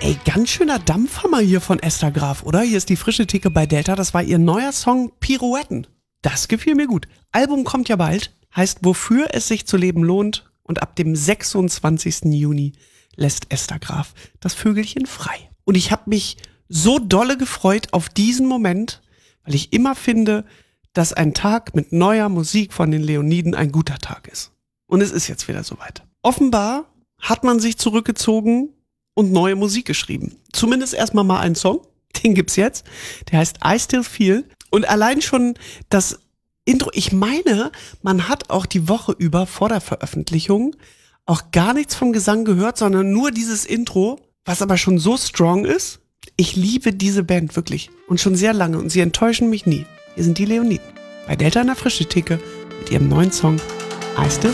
Ey, ganz schöner Dampfhammer hier von Esther Graf, oder? Hier ist die frische Theke bei Delta. Das war ihr neuer Song Pirouetten. Das gefiel mir gut. Album kommt ja bald. Heißt, wofür es sich zu leben lohnt. Und ab dem 26. Juni lässt Esther Graf das Vögelchen frei. Und ich habe mich so dolle gefreut auf diesen Moment, weil ich immer finde, dass ein Tag mit neuer Musik von den Leoniden ein guter Tag ist. Und es ist jetzt wieder soweit. Offenbar hat man sich zurückgezogen und neue Musik geschrieben. Zumindest erstmal mal einen Song, den gibt's jetzt. Der heißt I Still Feel. Und allein schon das Intro, ich meine, man hat auch die Woche über vor der Veröffentlichung auch gar nichts vom Gesang gehört, sondern nur dieses Intro, was aber schon so strong ist. Ich liebe diese Band wirklich und schon sehr lange und sie enttäuschen mich nie. Hier sind die Leoniden bei Delta in der frische Theke mit ihrem neuen Song I Still